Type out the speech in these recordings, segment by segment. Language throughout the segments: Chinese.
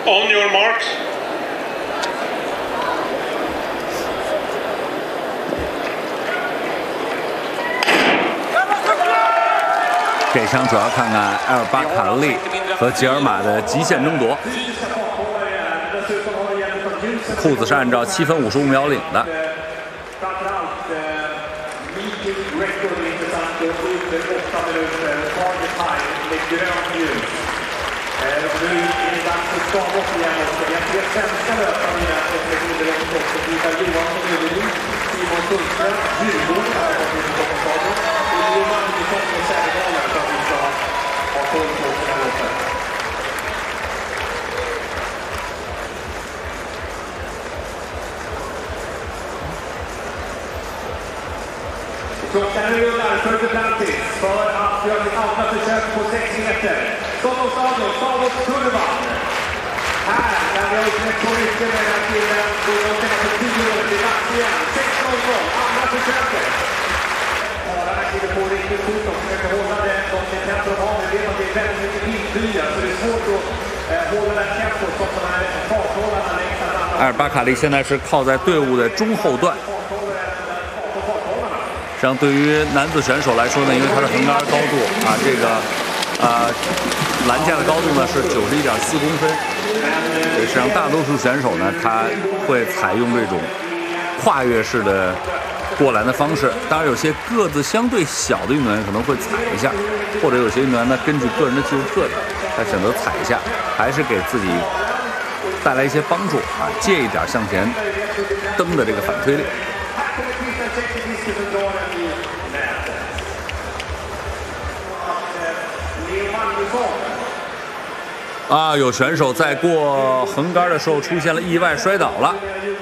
On your marks. 这枪主要看看埃尔巴卡利和吉尔玛的极限争夺。裤子是按照7分55秒领的。 Klockan rullar för Duplantis för att göra sitt andra försök på 6 meter. Stockholms stadion, Stavås kurvan. Här kan vi ha uppnätt på mycket med den killen. Då de senaste 10 åren till dags igen. 6-0, andra försöket. Förarna kliver på riktigt fort och försöker hålla det. De tempo de har, vi vet att det är väldigt mycket bilfyra. Så det är svårt att hålla det tempo som de här farthållarna längs den andra. 埃尔巴卡利现在是靠在队伍的中后段。实际上，对于男子选手来说呢，因为他是横杆高度啊，这个栏架的高度呢是91.4公分。实际上，大多数选手呢，他会采用这种跨越式的过栏的方式。当然，有些个子相对小的运动员可能会踩一下，或者有些运动员呢，根据个人的技术特点，他选择踩一下，还是给自己带来一些帮助啊，借一点向前蹬的这个反推力。啊，有选手在过横杆的时候出现了意外摔倒了。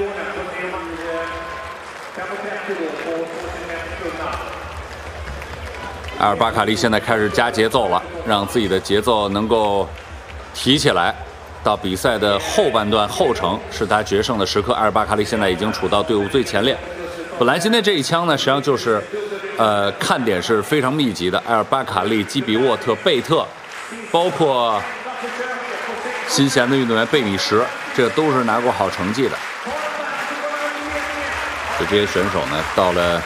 埃尔巴卡利现在开始加节奏了，让自己的节奏能够提起来。到比赛的后半段后程是他决胜的时刻，埃尔巴卡利现在已经处到队伍最前列。本来今天这一枪呢，实际上就是，看点是非常密集的。埃尔巴卡利、基比沃特、贝特，包括新贤的运动员贝米什，这个都是拿过好成绩的。所以这些选手呢，到了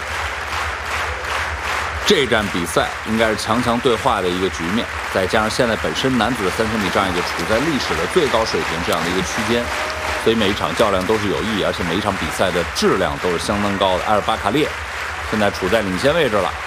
这站比赛，应该是强强对话的一个局面。再加上现在本身男子的3000米障碍就处在历史的最高水平这样的一个区间。所以每一场较量都是有意义，而且每一场比赛的质量都是相当高的。埃尔巴卡利现在处在领先位置了。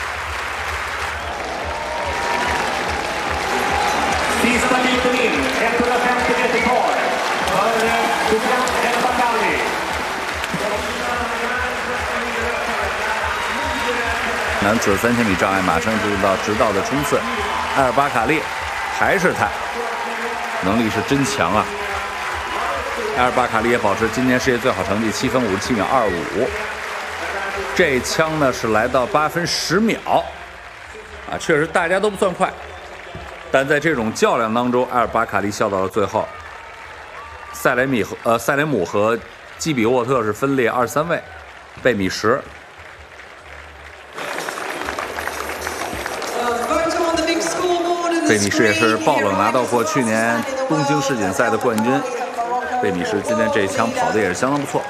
男子3000米障碍马上进入到直道的冲刺，埃尔巴卡利还是他，能力是真强啊！埃尔巴卡利也保持今年世界最好成绩7分57秒25，这枪呢是来到8分10秒，啊，确实大家都不算快，但在这种较量当中，埃尔巴卡利笑到了最后。塞雷姆和基比沃特是分列2、3位，贝米什。贝米什也是爆冷拿到过去年东京世锦赛的冠军。贝米什今天这一枪跑的也是相当不错。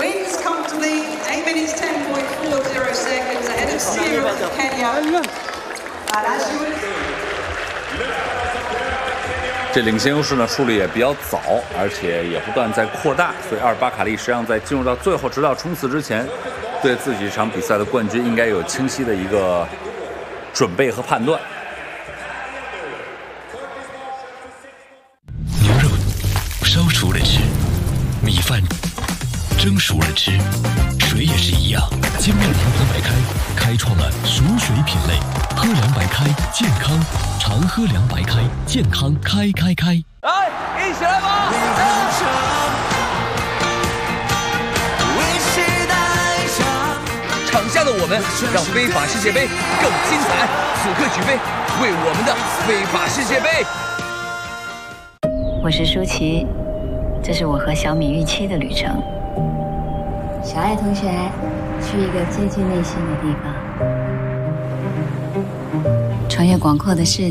这领先优势呢树立也比较早，而且也不断在扩大，所以埃尔巴卡利实际上在进入到最后直到冲刺之前，对自己这场比赛的冠军应该有清晰的一个准备和判断。 牛肉烧熟了吃，米饭蒸熟了吃，水也是一样。精酿银河白开开创了熟水品类，喝凉白开健康，常喝凉白开健康开。 来，一起来吧！场下的我们让非法世界杯更精彩，此刻举杯，为我们的非法世界杯。 我是舒淇，这是我和小米预期的旅程。小爱同学，去一个接近内心的地方，穿越广阔的世